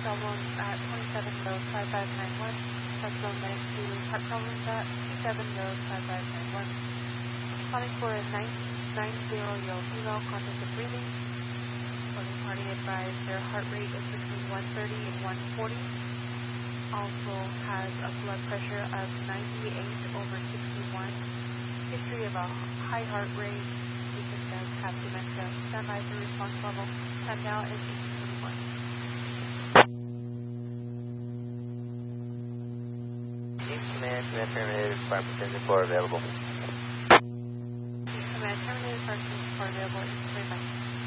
problems at 27 Road 5591. Hospital medic to heart problems at 27 Road 5591. Calling for a 90-year-old female, conscious of breathing. Boarding party advised their heart rate is between 130 and 140. Also has a blood pressure of 98/61. History of a high heart rate. Patient does have dementia. Stand by for response level. Time now is 1821. Command, affirmative, 5% 4 available.